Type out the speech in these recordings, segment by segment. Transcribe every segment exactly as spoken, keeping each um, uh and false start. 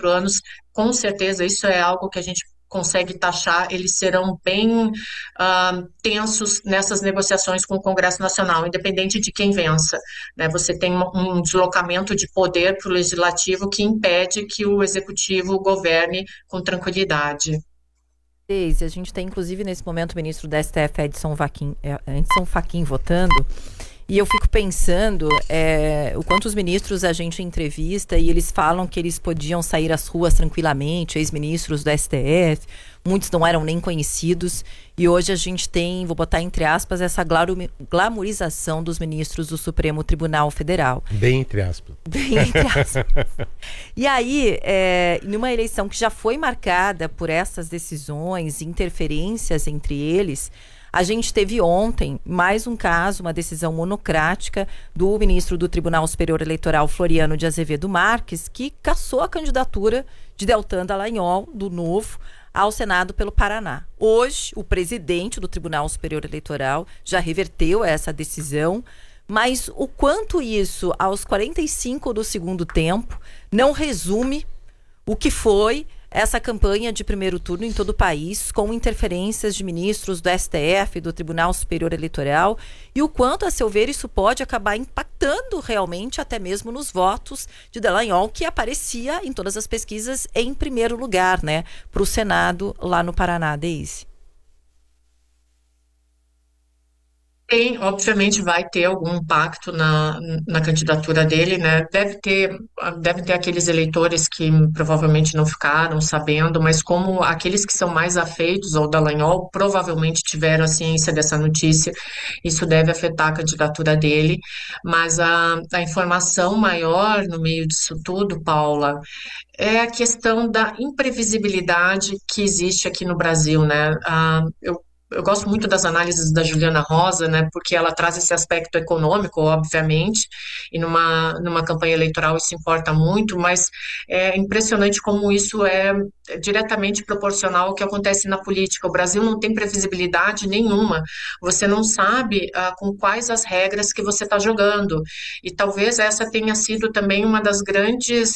quatro anos, com certeza isso é algo que a gente consegue taxar, eles serão bem ah, tensos nessas negociações com o Congresso Nacional, independente de quem vença, né? Você tem um um deslocamento de poder para o Legislativo que impede que o Executivo governe com tranquilidade. Deise, a gente tem inclusive nesse momento o ministro da S T F, Edson Fachin, é, Edson Fachin votando, e eu fico pensando é, o quanto os ministros a gente entrevista e eles falam que eles podiam sair às ruas tranquilamente, ex-ministros do S T F, muitos não eram nem conhecidos, e hoje a gente tem, vou botar entre aspas, essa glaru- glamorização dos ministros do Supremo Tribunal Federal. Bem entre aspas. Bem entre aspas. E aí, é, numa eleição que já foi marcada por essas decisões, interferências entre eles, a gente teve ontem mais um caso, uma decisão monocrática do ministro do Tribunal Superior Eleitoral, Floriano de Azevedo Marques, que cassou a candidatura de Deltan Dallagnol, do Novo, ao Senado pelo Paraná. Hoje, o presidente do Tribunal Superior Eleitoral já reverteu essa decisão, mas o quanto isso, aos quarenta e cinco do segundo tempo, não resume o que foi essa campanha de primeiro turno em todo o país, com interferências de ministros do S T F, do Tribunal Superior Eleitoral, e o quanto, a seu ver, isso pode acabar impactando realmente até mesmo nos votos de Dallagnol, que aparecia em todas as pesquisas em primeiro lugar, né, para o Senado lá no Paraná, Deise. Tem, obviamente vai ter algum impacto na, na candidatura dele, né? Deve ter, deve ter aqueles eleitores que provavelmente não ficaram sabendo, mas como aqueles que são mais afeitos ao Dallagnol provavelmente tiveram a ciência dessa notícia, isso deve afetar a candidatura dele. Mas a, a informação maior no meio disso tudo, Paula, é a questão da imprevisibilidade que existe aqui no Brasil, né? Ah, eu eu gosto muito das análises da Juliana Rosa, né, porque ela traz esse aspecto econômico, obviamente, e numa, numa campanha eleitoral isso importa muito, mas é impressionante como isso é diretamente proporcional ao que acontece na política. O Brasil não tem previsibilidade nenhuma, você não sabe ah, com quais as regras que você está jogando, e talvez essa tenha sido também uma das grandes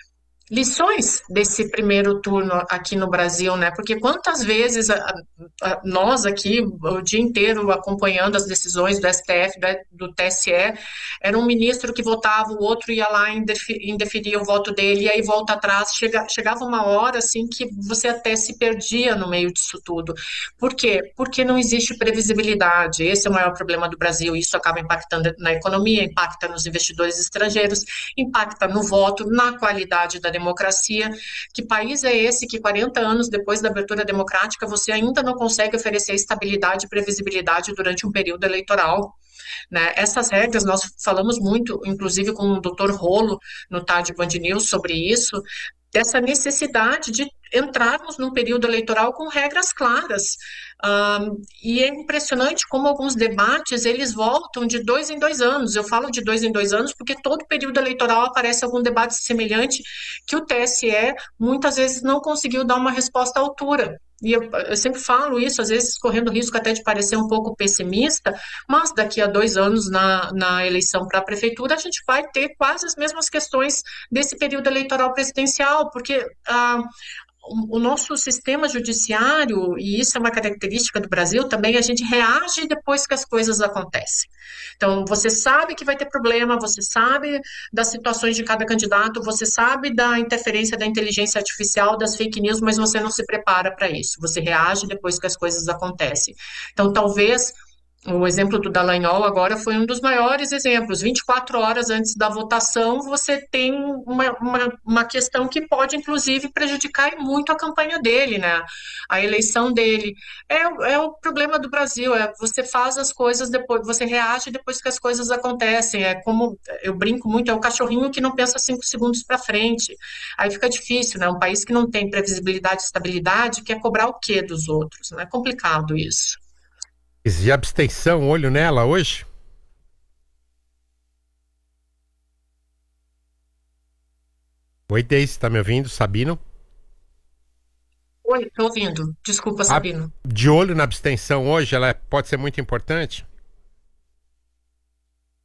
lições desse primeiro turno aqui no Brasil, né? Porque quantas vezes a- a- nós aqui, o dia inteiro acompanhando as decisões do S T F, do, do T S E, era um ministro que votava, o outro ia lá e indefi- indeferia o voto dele, e aí volta atrás, chega, chegava uma hora assim que você até se perdia no meio disso tudo. Por quê? Porque não existe previsibilidade. Esse é o maior problema do Brasil. Isso acaba impactando na economia, impacta nos investidores estrangeiros, impacta no voto, na qualidade da democracia. Que país é esse que quarenta anos depois da abertura democrática você ainda não consegue oferecer estabilidade e previsibilidade durante um período eleitoral? Né? Essas regras, nós falamos muito, inclusive com o doutor Rolo, no Tarde Band News, sobre isso, dessa necessidade de entrarmos num período eleitoral com regras claras. Um, e é impressionante como alguns debates, eles voltam de dois em dois anos. Eu falo de dois em dois anos porque todo período eleitoral aparece algum debate semelhante que o T S E muitas vezes não conseguiu dar uma resposta à altura. E eu, eu sempre falo isso, às vezes correndo risco até de parecer um pouco pessimista, mas daqui a dois anos, na, na eleição para a prefeitura, a gente vai ter quase as mesmas questões desse período eleitoral presidencial, porque ah, o, o nosso sistema judiciário, e isso é uma característica do Brasil também, a gente reage depois que as coisas acontecem. Então, você sabe que vai ter problema, você sabe das situações de cada candidato, você sabe da interferência da inteligência artificial, das fake news, mas você não se prepara para isso. Você reage depois que as coisas acontecem. Então, talvez o exemplo do Dallagnol agora foi um dos maiores exemplos. vinte e quatro horas antes da votação, você tem uma, uma, uma questão que pode, inclusive, prejudicar muito a campanha dele, né? A eleição dele. É, é o problema do Brasil, é você faz as coisas depois, você reage depois que as coisas acontecem. É como, eu brinco muito, é o cachorrinho que não pensa cinco segundos para frente. Aí fica difícil, né? Um país que não tem previsibilidade e estabilidade quer cobrar o quê dos outros? Não é complicado isso. E abstenção, olho nela hoje? Oi, Deise, tá me ouvindo? Sabino? Oi, tô ouvindo. Desculpa, A- Sabino. de olho na abstenção hoje, ela é- pode ser muito importante?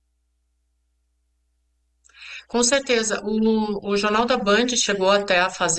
Com certeza. O, o Jornal da Band chegou até a fazer